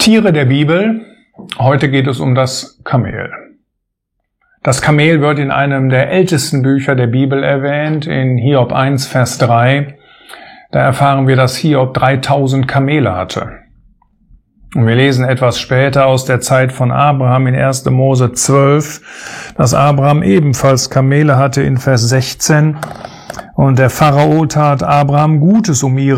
Tiere der Bibel. Heute geht es um das Kamel. Das Kamel wird in einem der ältesten Bücher der Bibel erwähnt, in Hiob 1, Vers 3. Da erfahren wir, dass Hiob 3000 Kamele hatte. Und wir lesen etwas später aus der Zeit von Abraham in 1. Mose 12, dass Abraham ebenfalls Kamele hatte in Vers 16. Und der Pharao tat Abraham Gutes um ihre